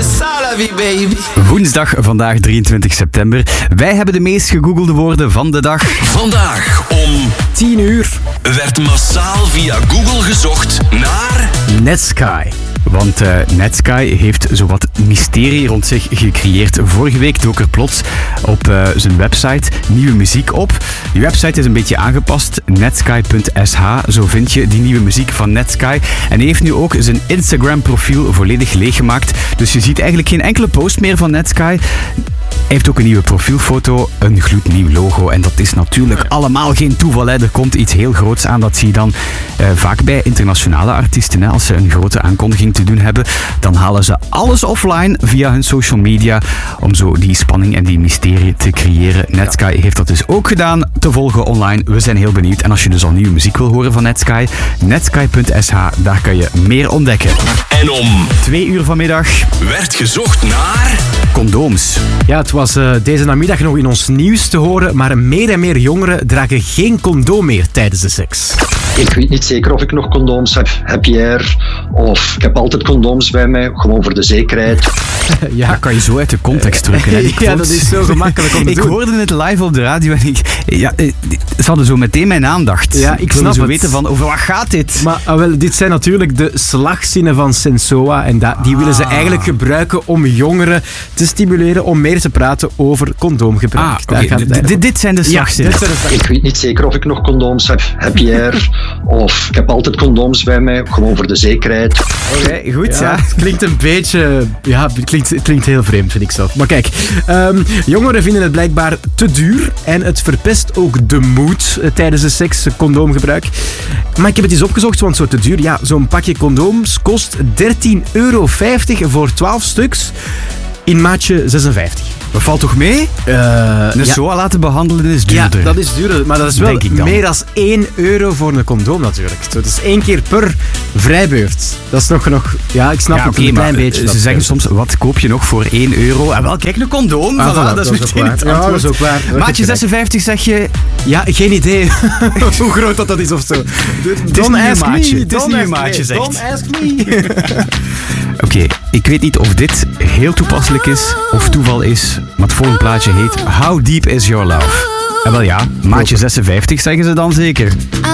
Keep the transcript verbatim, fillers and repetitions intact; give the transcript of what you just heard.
C'est ça la vie, baby. Woensdag, vandaag drieëntwintig september. Wij hebben de meest gegoogelde woorden van de dag. Vandaag om tien uur. werd massaal via Google gezocht naar... Netsky. Want uh, Netsky heeft zowat mysterie rond zich gecreëerd. Vorige week dook er plots op uh, zijn website nieuwe muziek op. Die website is een beetje aangepast. Netsky punt s h, zo vind je die nieuwe muziek van Netsky. En hij heeft nu ook zijn Instagram profiel volledig leeggemaakt. Dus je ziet eigenlijk geen enkele post meer van Netsky. Hij heeft ook een nieuwe profielfoto, een gloednieuw logo. En dat is natuurlijk allemaal geen toeval. Hè. Er komt iets heel groots aan. Dat zie je dan uh, vaak bij internationale artiesten. Hè. Als ze een grote aankondiging te doen hebben, dan halen ze alles offline via hun social media om zo die spanning en die mysterie te creëren. Netsky heeft dat dus ook gedaan, te volgen online. We zijn heel benieuwd. En als je dus al nieuwe muziek wil horen van Netsky, Netsky punt s h, daar kan je meer ontdekken. En om Twee uur vanmiddag werd gezocht naar... condooms. Ja, het was uh, deze namiddag nog in ons nieuws te horen, maar meer en meer jongeren dragen geen condoom meer tijdens de seks. Ik weet niet zeker of ik nog condooms heb, heb hier, of ik heb altijd condooms bij mij, gewoon voor de zekerheid. Ja, dat kan je zo uit de context drukken. Hè, die ja, dat is zo gemakkelijk om te ik doen. hoorde het live op de radio en ik, ja, ze hadden zo meteen mijn aandacht. Ja, ik wilde snap zo het. weten van, over wat gaat dit? Maar ah, wel, dit zijn natuurlijk de slagzinnen van Sensoa en da- die willen ze eigenlijk gebruiken om jongeren te stimuleren om meer te praten over condoomgebruik. Ah, Daar oké. gaat het D- eigenlijk d- dit zijn de om. slagzinnen. Ja, dit zijn de slagzinnen. Ik weet niet zeker of ik nog condooms heb, heb hier, of ik heb altijd condooms bij mij, gewoon voor de zekerheid. Oké, goed. Ja, Ja. het klinkt een beetje... Ja, het klinkt, het klinkt heel vreemd, vind ik zelf. Maar kijk, um, jongeren vinden het blijkbaar te duur en het verpest ook de moed uh, tijdens de seks, condoomgebruik. Maar ik heb het eens opgezocht, want zo te duur, ja, zo'n pakje condooms kost dertien euro vijftig voor twaalf stuks in maatje zesenvijftig. Dat valt toch mee? Uh, Een ja. SOA laten behandelen is Ja, duurder. dat is duurder, maar dat is wel Denk ik dan. meer dan één euro voor een condoom natuurlijk. Dat is één keer per vrijbeurt. Dat is nog genoeg... Ja, ik snap Ja, het oké, een maar klein beetje. ze dat zeggen het- soms, wat koop je nog voor één euro? En wel, kijk, een condoom. Ah, Voilà, voilà, dat is ook meteen waar. het Ja, antwoord. dat is ook waar. Dat heb je Maatje gelijk. zesenvijftig zeg je... Ja, geen idee hoe groot dat, dat is of zo. Het is Don't niet een ask maatje. me. Het is Don't niet een ask maatje, me. zegt. Don't ask me. Oké, ik weet niet of dit heel toepasselijk is of toeval is, maar het volgende plaatje heet How Deep Is Your Love? En wel ja, maatje zesenvijftig zeggen ze dan zeker.